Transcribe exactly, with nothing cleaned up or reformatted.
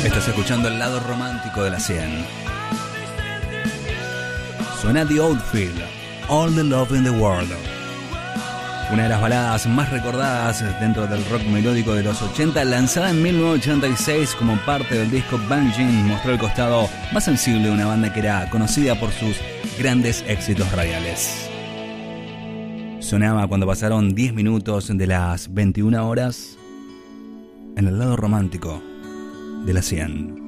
Estás escuchando el lado romántico de la cien. Suena The Outfield, All the Love in the World. Una de las baladas más recordadas dentro del rock melódico de los ochenta, lanzada en mil novecientos ochenta y seis como parte del disco Bangin', mostró el costado más sensible de una banda que era conocida por sus grandes éxitos radiales. Sonaba cuando pasaron diez minutos de las veintiuna horas en el lado romántico de la cien.